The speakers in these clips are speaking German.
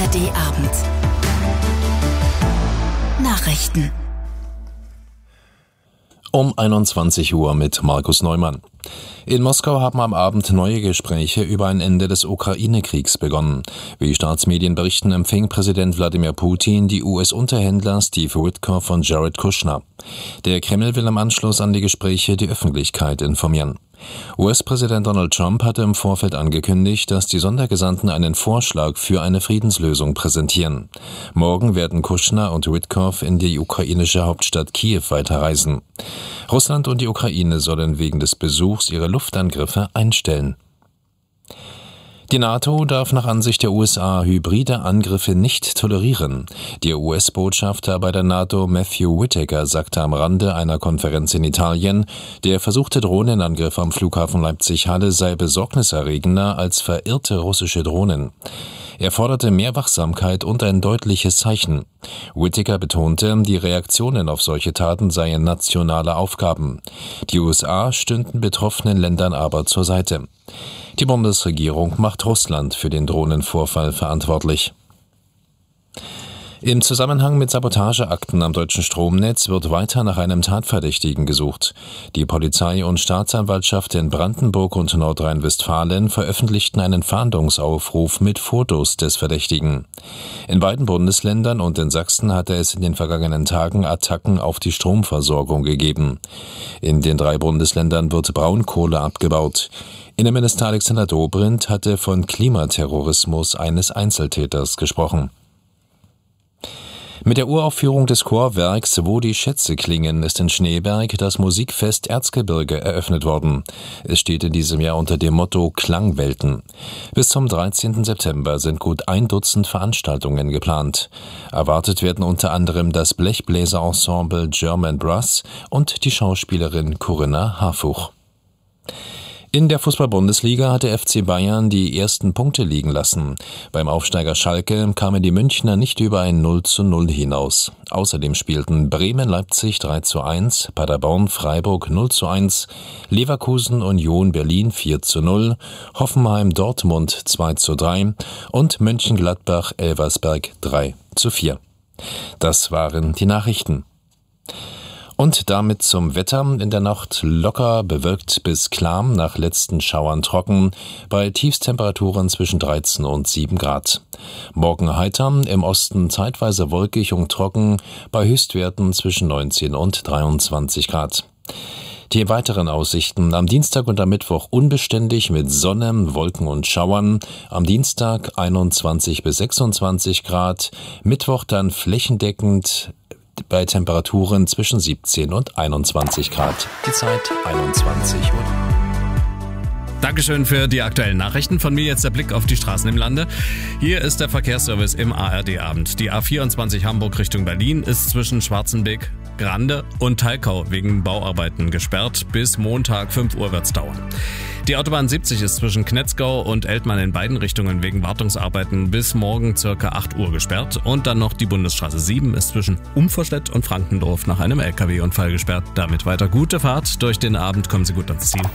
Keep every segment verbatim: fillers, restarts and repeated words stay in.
D-Abend. Nachrichten. Um einundzwanzig Uhr mit Markus Neumann. In Moskau haben am Abend neue Gespräche über ein Ende des Ukraine-Kriegs begonnen. Wie Staatsmedien berichten, empfing Präsident Wladimir Putin die U S-Unterhändler Steve Witkoff und Jared Kushner. Der Kreml will im Anschluss an die Gespräche die Öffentlichkeit informieren. U S-Präsident Donald Trump hatte im Vorfeld angekündigt, dass die Sondergesandten einen Vorschlag für eine Friedenslösung präsentieren. Morgen werden Kushner und Witkoff in die ukrainische Hauptstadt Kiew weiterreisen. Russland und die Ukraine sollen wegen des Besuchs ihre Luftangriffe einstellen. Die NATO darf nach Ansicht der U S A hybride Angriffe nicht tolerieren. Der U S-Botschafter bei der NATO Matthew Whitaker sagte am Rande einer Konferenz in Italien, der versuchte Drohnenangriff am Flughafen Leipzig-Halle sei besorgniserregender als verirrte russische Drohnen. Er forderte mehr Wachsamkeit und ein deutliches Zeichen. Whitaker betonte, die Reaktionen auf solche Taten seien nationale Aufgaben. Die U S A stünden betroffenen Ländern aber zur Seite. Die Bundesregierung macht Russland für den Drohnenvorfall verantwortlich. Im Zusammenhang mit Sabotageakten am deutschen Stromnetz wird weiter nach einem Tatverdächtigen gesucht. Die Polizei und Staatsanwaltschaft in Brandenburg und Nordrhein-Westfalen veröffentlichten einen Fahndungsaufruf mit Fotos des Verdächtigen. In beiden Bundesländern und in Sachsen hatte es in den vergangenen Tagen Attacken auf die Stromversorgung gegeben. In den drei Bundesländern wird Braunkohle abgebaut. Innenminister Alexander Dobrindt hatte von Klimaterrorismus eines Einzeltäters gesprochen. Mit der Uraufführung des Chorwerks Wo die Schätze klingen ist in Schneeberg das Musikfest Erzgebirge eröffnet worden. Es steht in diesem Jahr unter dem Motto Klangwelten. Bis zum dreizehnten September sind gut ein Dutzend Veranstaltungen geplant. Erwartet werden unter anderem das Blechbläserensemble German Brass und die Schauspielerin Corinna Harfuch. In der Fußball-Bundesliga hat der F C Bayern die ersten Punkte liegen lassen. Beim Aufsteiger Schalke kamen die Münchner nicht über ein null zu null hinaus. Außerdem spielten Bremen-Leipzig drei zu eins, Paderborn-Freiburg null zu eins, Leverkusen-Union Berlin vier zu null, Hoffenheim-Dortmund zwei zu drei und Mönchengladbach-Elversberg drei zu vier. Das waren die Nachrichten. Und damit zum Wetter. In der Nacht locker bewölkt bis klar, nach letzten Schauern trocken, bei Tiefstemperaturen zwischen dreizehn und sieben Grad. Morgen heiter, im Osten zeitweise wolkig und trocken, bei Höchstwerten zwischen neunzehn und dreiundzwanzig Grad. Die weiteren Aussichten: am Dienstag und am Mittwoch unbeständig mit Sonne, Wolken und Schauern. Am Dienstag einundzwanzig bis sechsundzwanzig Grad, Mittwoch dann flächendeckend bei Temperaturen zwischen siebzehn und einundzwanzig Grad. Die Zeit einundzwanzig Uhr. Dankeschön für die aktuellen Nachrichten. Von mir jetzt der Blick auf die Straßen im Lande. Hier ist der Verkehrsservice im A R D-Abend. Die A vierundzwanzig Hamburg Richtung Berlin ist zwischen Schwarzenbeck, Grande und Talkau wegen Bauarbeiten gesperrt. Bis Montag fünf Uhr wird's dauern. Die Autobahn siebzig ist zwischen Knetzgau und Eltmann in beiden Richtungen wegen Wartungsarbeiten bis morgen ca. acht Uhr gesperrt. Und dann noch die Bundesstraße sieben ist zwischen Umforstedt und Frankendorf nach einem L K W-Unfall gesperrt. Damit weiter gute Fahrt. Durch den Abend kommen Sie gut ans Ziel.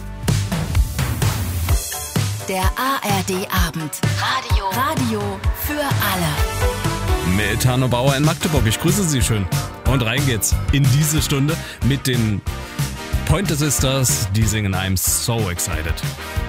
Der A R D-Abend. Radio. Radio für alle. Mit Hanno Bauer in Magdeburg. Ich grüße Sie schön. Und rein geht's in diese Stunde mit den Pointer Sisters, die singen I'm So Excited.